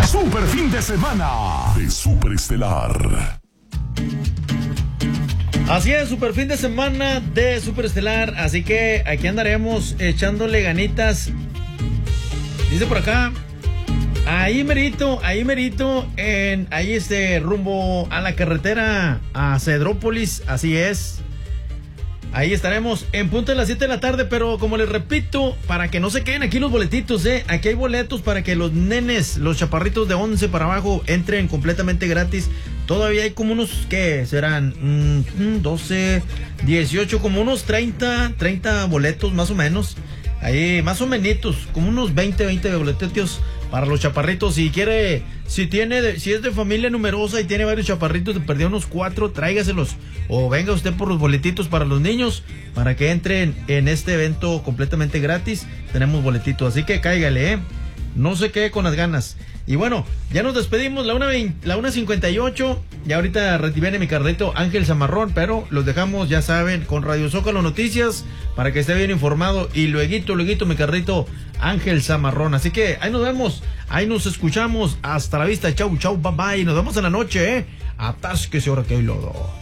Super fin de semana de Super Estelar. Así es, super fin de semana de Super Estelar. Así que aquí andaremos echándole ganitas. Dice por acá, ahí merito, rumbo a la carretera a Cedrópolis. Así es. Ahí estaremos en punto de las 7 de la tarde, pero como les repito, para que no se queden aquí los boletitos, aquí hay boletos para que los nenes, los chaparritos de 11 para abajo entren completamente gratis. Todavía hay como unos, ¿qué serán? 12, 18, como unos 30 boletos más o menos. Ahí, más o menos, como unos 20 boletitos para los chaparritos. Si es de familia numerosa y tiene varios chaparritos, te perdió unos 4, tráigaselos. O venga usted por los boletitos para los niños, para que entren en este evento completamente gratis. Tenemos boletitos, así que cáigale, no se quede con las ganas. Y bueno, ya nos despedimos, la 1:58. Ya ahorita viene mi carnalito Ángel Zamarrón, pero los dejamos, ya saben, con Radio Zócalo Noticias, para que esté bien informado. Y lueguito, mi carnalito Ángel Zamarrón. Así que ahí nos vemos, ahí nos escuchamos. Hasta la vista, chau, bye bye. Nos vemos en la noche, atásquese ahora que hay lodo.